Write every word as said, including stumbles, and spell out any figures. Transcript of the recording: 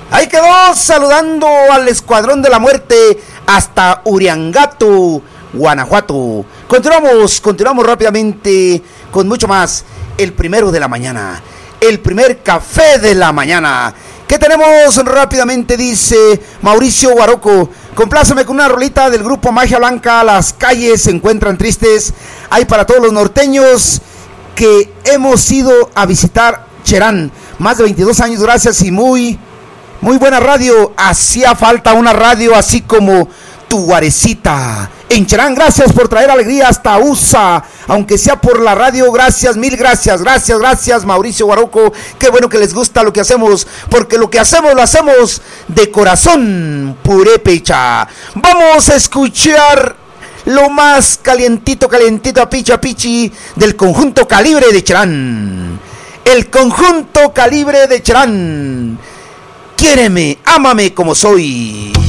Ahí quedó saludando al Escuadrón de la Muerte hasta Uriangato, Guanajuato. Continuamos, continuamos rápidamente con mucho más. El primero de la mañana, el primer café de la mañana. ¿Qué tenemos rápidamente? Dice Mauricio Guaroco. Compláceme con una rolita del grupo Magia Blanca. Las calles se encuentran tristes. Hay para todos los norteños que hemos ido a visitar Cherán. Más de veintidós años, gracias y muy... Muy buena radio, hacía falta una radio así como tu Guarecita. En Cherán, gracias por traer alegría hasta U S A, aunque sea por la radio, gracias, mil gracias, gracias, gracias Mauricio Guaroco. Qué bueno que les gusta lo que hacemos, porque lo que hacemos lo hacemos de corazón, purépecha. Vamos a escuchar lo más calientito, calientito a picha pichi del conjunto Calibre de Cherán. El conjunto Calibre de Cherán. Quiéreme, ámame como soy.